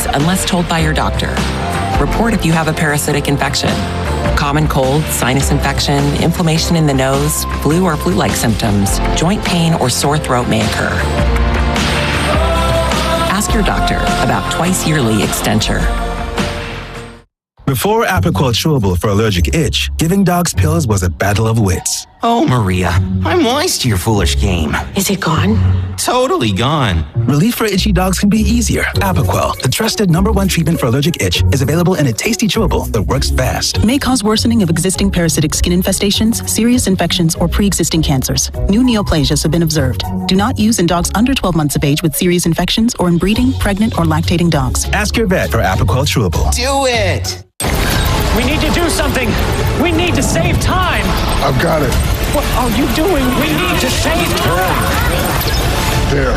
dogs unless told by your doctor. Report if you have a parasitic infection. Common cold, sinus infection, inflammation in the nose, flu or flu-like symptoms, joint pain, or sore throat may occur. Ask your doctor about twice-yearly Extenture. Before Apoquel Chewable for allergic itch, giving dogs pills was a battle of wits. Oh, Maria, I'm wise to your foolish game. Is it gone? Totally gone. Relief for itchy dogs can be easier. Apoquel, the trusted #1 treatment for allergic itch, is available in a tasty chewable that works fast. May cause worsening of existing parasitic skin infestations, serious infections, or pre-existing cancers. New neoplasias have been observed. Do not use in dogs under 12 months of age with serious infections or in breeding, pregnant, or lactating dogs. Ask your vet for Apoquel Chewable. Do it! We need to do something. We need to save time. I've got it. What are you doing? We need to save time. There.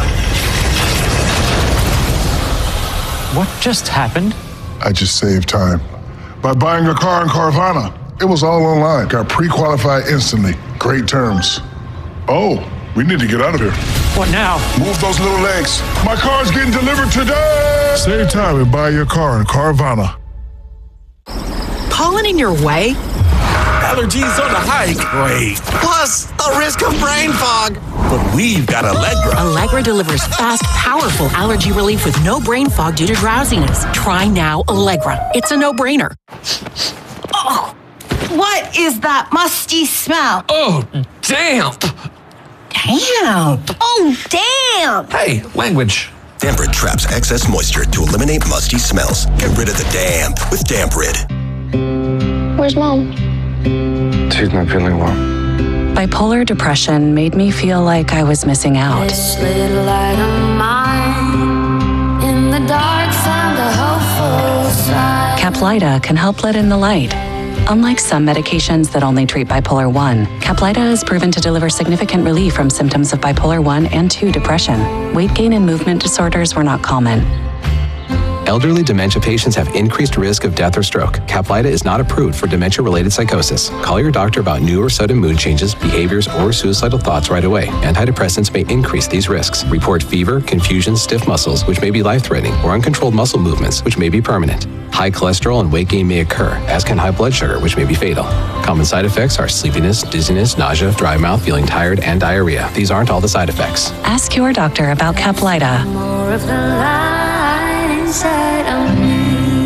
What just happened? I just saved time. By buying a car in Carvana. It was all online. Got pre-qualified instantly. Great terms. Oh, we need to get out of here. What now? Move those little legs. My car's getting delivered today. Save time and buy your car in Carvana. Pollen in your way? Allergies on the hike? Great. Plus, the risk of brain fog. But we've got Allegra. Allegra delivers fast, powerful allergy relief with no brain fog due to drowsiness. Try now Allegra. It's a no-brainer. Oh, what is that musty smell? Oh, damp. Damp. Oh, damn. Hey, language. Damprid traps excess moisture to eliminate musty smells. Get rid of the damp with Damprid. Where's Mom? She's not feeling well. Bipolar depression made me feel like I was missing out. This little light of mine, in the dark found a hopeful side. Caplyta can help let in the light. Unlike some medications that only treat bipolar 1, Caplyta is proven to deliver significant relief from symptoms of bipolar 1 and 2 depression. Weight gain and movement disorders were not common. Elderly dementia patients have increased risk of death or stroke. Caplyta is not approved for dementia-related psychosis. Call your doctor about new or sudden mood changes, behaviors, or suicidal thoughts right away. Antidepressants may increase these risks. Report fever, confusion, stiff muscles, which may be life-threatening, or uncontrolled muscle movements, which may be permanent. High cholesterol and weight gain may occur, as can high blood sugar, which may be fatal. Common side effects are sleepiness, dizziness, nausea, dry mouth, feeling tired, and diarrhea. These aren't all the side effects. Ask your doctor about Caplyta. More of the light inside of me.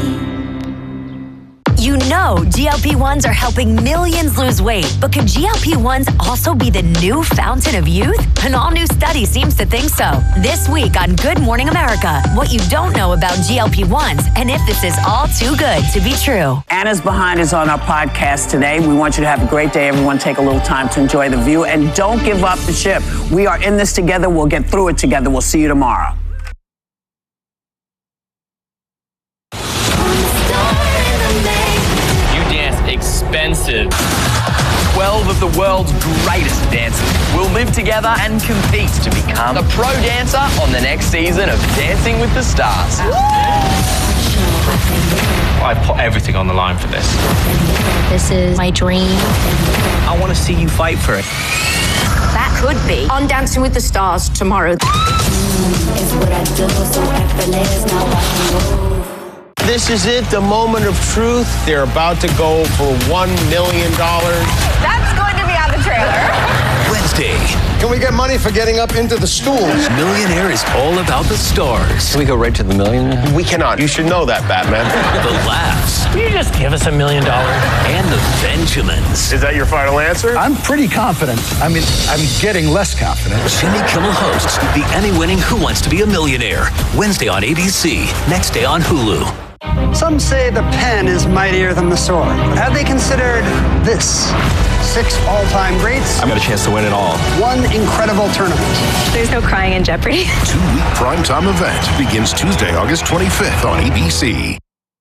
You know GLP-1s are helping millions lose weight, but could GLP-1s also be the new fountain of youth? An all-new study seems to think so. This week on Good Morning America, what you don't know about GLP-1s and if this is all too good to be true. Anna's Behind is on our podcast today. We want you to have a great day. Everyone take a little time to enjoy the view and don't give up the ship. We are in this together. We'll get through it together. We'll see you tomorrow. Expensive. 12 of the world's greatest dancers will live together and compete to become a pro dancer on the next season of Dancing with the Stars. I put everything on the line for this. This is my dream. I want to see you fight for it. That could be on Dancing with the Stars tomorrow. It's what I do, so effortless, now I can move. This is it, the moment of truth. They're about to go for $1 million. That's going to be on the trailer. Wednesday. Can we get money for getting up into the stools? Millionaire is all about the stars. Can we go right to the million? We cannot. You should know that, Batman. The laughs. Will you just give us $1 million? And the Benjamins. Is that your final answer? I'm pretty confident. I mean, I'm getting less confident. Jimmy Kimmel hosts the Emmy-winning Who Wants to Be a Millionaire? Wednesday on ABC, next day on Hulu. Some say the pen is mightier than the sword. Have they considered this? 6 all-time greats. I've got a chance to win it all. 1 incredible tournament. There's no crying in Jeopardy. 2-week primetime event begins Tuesday, August 25th on ABC.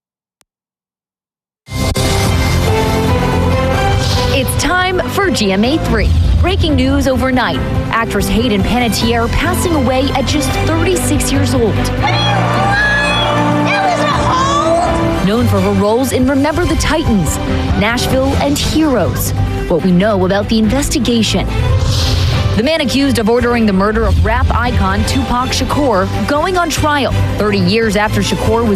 It's time for GMA3. Breaking news overnight. Actress Hayden Panettiere passing away at just 36 years old. Known for her roles in Remember the Titans, Nashville, and Heroes. What we know about the investigation. The man accused of ordering the murder of rap icon Tupac Shakur going on trial 30 years after Shakur was